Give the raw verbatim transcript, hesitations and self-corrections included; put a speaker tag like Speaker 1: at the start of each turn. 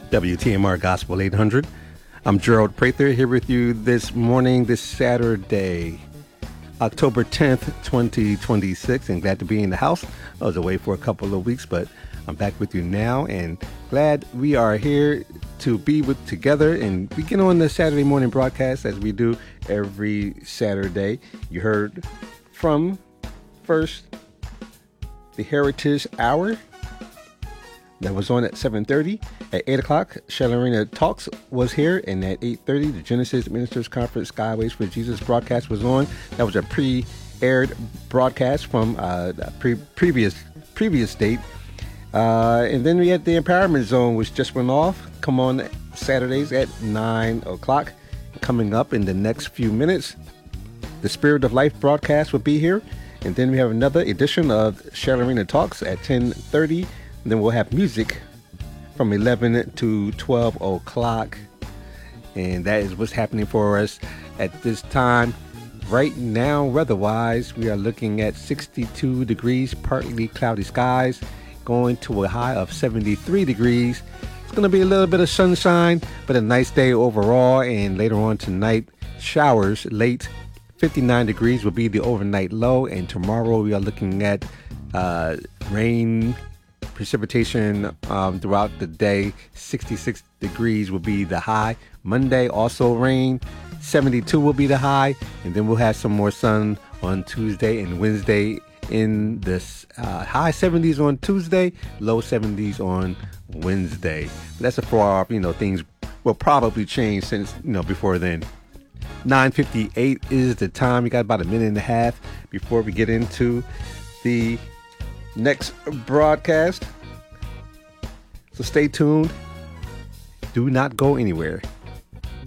Speaker 1: W T M R Gospel eight hundred. I'm Gerald Prather here with you this morning, this Saturday, October tenth, twenty twenty-six, and glad to be in the house. I was away for a couple of weeks, but I'm back with you now, and glad we are here to be with together and begin on the Saturday morning broadcast as we do every Saturday. You heard from first the Heritage Hour that was on at seven thirty. At eight o'clock, Shalarina Talks was here, and at eight thirty, the Genesis Ministers Conference Skyways for Jesus broadcast was on. That was a pre-aired broadcast from uh, a pre- previous previous date. Uh, and then we had the Empowerment Zone, which just went off. Come on Saturdays at nine o'clock. Coming up in the next few minutes, the Spirit of Life broadcast will be here. And then we have another edition of Shalarina Talks at ten thirty. And then we'll have music from eleven to twelve o'clock. And that is what's happening for us at this time. Right now, weather-wise, we are looking at sixty-two degrees, partly cloudy skies, going to a high of seventy-three degrees. It's going to be a little bit of sunshine, but a nice day overall. And later on tonight, showers late. fifty-nine degrees will be the overnight low. And tomorrow we are looking at uh, rain, precipitation um, throughout the day. sixty-six degrees will be the high. Monday, also rain. seventy-two will be the high. And then we'll have some more sun on Tuesday and Wednesday in the uh, high seventies on Tuesday, low seventies on Wednesday. But that's a far off, you know, things will probably change since, you know, before then. nine fifty-eight is the time. We got about a minute and a half before we get into the next broadcast. So stay tuned. Do not go anywhere.